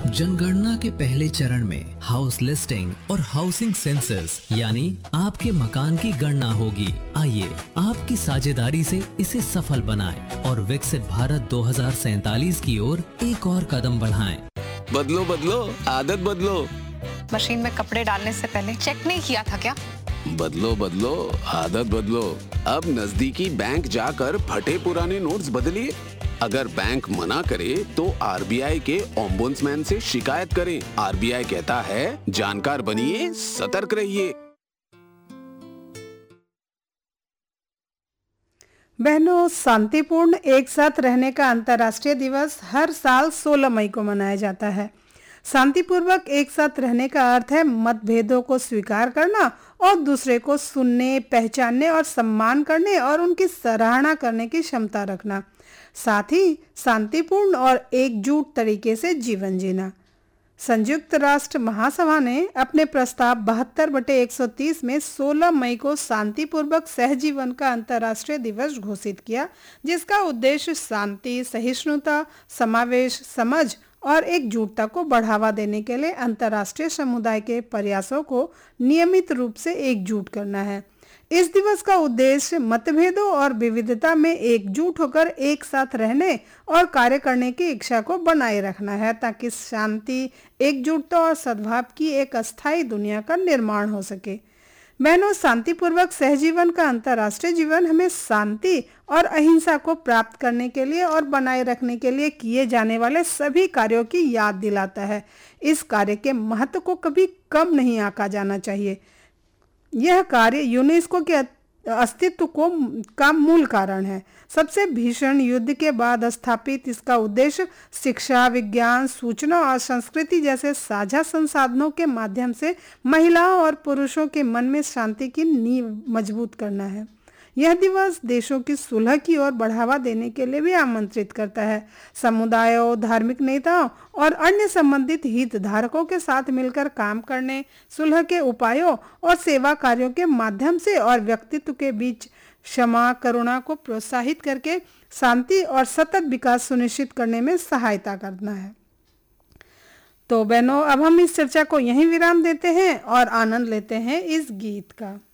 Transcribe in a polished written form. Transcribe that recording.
जनगणना के पहले चरण में हाउस लिस्टिंग और हाउसिंग सेंसस यानी आपके मकान की गणना होगी। आइए आपकी साझेदारी से इसे सफल बनाएं और विकसित भारत 2047 की ओर एक और कदम बढ़ाएं। बदलो बदलो आदत बदलो। मशीन में कपड़े डालने से पहले चेक नहीं किया था क्या? बदलो बदलो आदत बदलो। अब नजदीकी बैंक जाकर फटे पुराने नोट्स बदलिए। अगर बैंक मना करे तो आरबीआई के ओम्बुड्समैन से शिकायत करें। आरबीआई कहता है जानकार बनिए, सतर्क रहिए। बहनों, शांतिपूर्ण एक साथ रहने का अंतर्राष्ट्रीय दिवस हर साल 16 मई को मनाया जाता है। शांतिपूर्वक एक साथ रहने का अर्थ है मतभेदों को स्वीकार करना और दूसरे को सुनने, पहचानने और सम्मान करने और उनकी सराहना करने की क्षमता रखना। साथ ही शांतिपूर्ण और एकजुट तरीके से जीवन जीना। संयुक्त राष्ट्र महासभा ने अपने प्रस्ताव 72/130 में 16 मई को शांतिपूर्वक सहजीवन का अंतर्राष्ट्रीय दिवस घोषित किया, जिसका उद्देश्य शांति, सहिष्णुता, समावेश, समझ और एकजुटता को बढ़ावा देने के लिए अंतर्राष्ट्रीय समुदाय के प्रयासों को नियमित रूप से एकजुट करना है। इस दिवस का उद्देश्य मतभेदों और विविधता में एकजुट होकर एक साथ रहने और कार्य करने की इच्छा को बनाए रखना है, ताकि शांति, एकजुटता और सद्भाव की एक अस्थायी दुनिया का निर्माण हो सके। बहनों, शांतिपूर्वक सहजीवन का अंतर्राष्ट्रीय जीवन हमें शांति और अहिंसा को प्राप्त करने के लिए और बनाए रखने के लिए किए जाने वाले सभी कार्यों की याद दिलाता है। इस कार्य के महत्व को कभी कम नहीं आंका जाना चाहिए। यह कार्य यूनेस्को के अस्तित्व का मूल कारण है। सबसे भीषण युद्ध के बाद स्थापित इसका उद्देश्य शिक्षा, विज्ञान, सूचना और संस्कृति जैसे साझा संसाधनों के माध्यम से महिलाओं और पुरुषों के मन में शांति की नींव मजबूत करना है। यह दिवस देशों की सुलह की ओर बढ़ावा देने के लिए भी आमंत्रित करता है। समुदायों, धार्मिक नेताओं और अन्य संबंधित हितधारकों के साथ मिलकर काम करने, सुलह के उपायों और सेवा कार्यों के माध्यम से और व्यक्तित्व के बीच क्षमा, करुणा को प्रोत्साहित करके शांति और सतत विकास सुनिश्चित करने में सहायता करना है। तो बहनों, अब हम इस चर्चा को यहीं विराम देते हैं और आनंद लेते हैं इस गीत का।